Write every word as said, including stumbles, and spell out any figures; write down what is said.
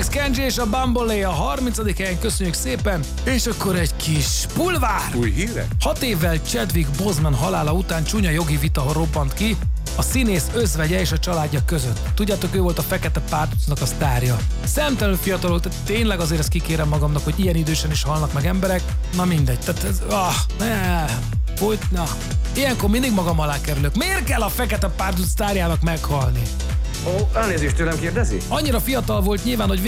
Alex Kenji és a Bambolé a harmincadik helyen, köszönjük szépen. És akkor egy kis pulvár. Új hírek? Hat évvel Chadwick Boseman halála után csúnya jogi vita robbant ki a színész özvegye és a családja között. Tudjátok, ő volt a Fekete Párducnak a sztárja. Szemtelenül fiatalul, tehát tényleg azért ezt kikérem magamnak, hogy ilyen idősen is halnak meg emberek. Na mindegy, tehát ez... Ah, ne, folyt, na. Ilyenkor mindig magam alá kerülök. Miért kell a Fekete Párduc sztárjának meghalni? Ó, elnézést, tőlem kérdezi? Annyira fiatal volt nyilván, hogy